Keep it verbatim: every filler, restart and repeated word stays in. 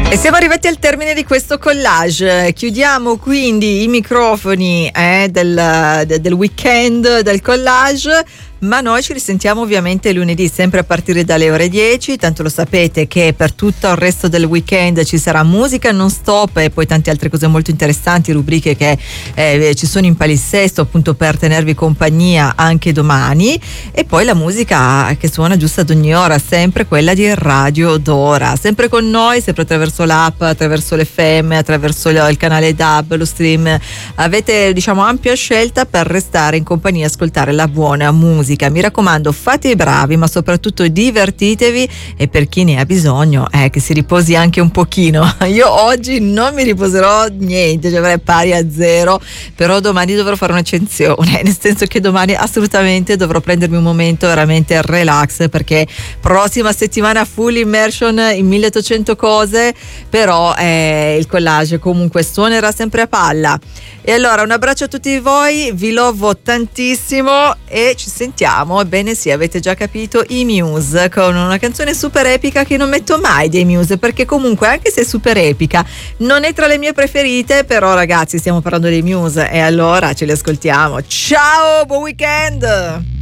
E siamo arrivati al termine di questo collage. Chiudiamo quindi i microfoni eh, del, del weekend del collage. Ma noi ci risentiamo ovviamente lunedì, sempre a partire dalle ore dieci. Tanto lo sapete che per tutto il resto del weekend ci sarà musica non stop e poi tante altre cose molto interessanti, rubriche che eh, ci sono in palinsesto appunto per tenervi compagnia anche domani. E poi la musica che suona giusto ad ogni ora, sempre quella di Radio Dora, sempre con noi, sempre attraverso l'app, attraverso l'F M, attraverso il canale D A B, lo stream. Avete diciamo ampia scelta per restare in compagnia e ascoltare la buona musica. Mi raccomando, fate i bravi, ma soprattutto divertitevi, e per chi ne ha bisogno eh, che si riposi anche un pochino. Io oggi non mi riposerò niente, cioè avrei pari a zero, però domani dovrò fare un'eccezione, nel senso che domani assolutamente dovrò prendermi un momento veramente relax, perché prossima settimana full immersion in milleottocento cose, però eh, il collage comunque suonerà sempre a palla. E allora un abbraccio a tutti voi, vi lovo tantissimo e ci sentiamo, ebbene sì, avete già capito, i Muse, con una canzone super epica che non metto mai dei Muse, perché comunque anche se è super epica non è tra le mie preferite, però ragazzi stiamo parlando dei Muse e allora ce li ascoltiamo. Ciao, buon weekend!